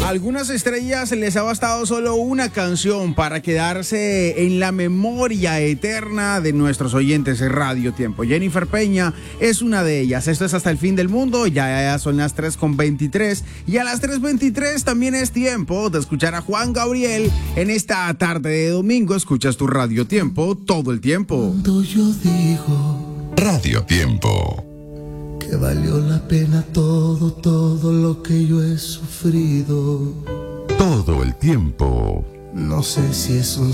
algunas estrellas les ha bastado solo una canción para quedarse en la memoria eterna de nuestros oyentes de Radio Tiempo. Jennifer Peña es una de ellas. Esto es Hasta el Fin del Mundo. Ya son las 3:23 y a las 3:23 también es tiempo de escuchar a Juan Gabriel en esta tarde de domingo. Escuchas tu Radio Tiempo todo el tiempo. Cuando yo digo Radio Tiempo, que valió la pena todo lo que yo he sufrido, todo el tiempo. no sé si es un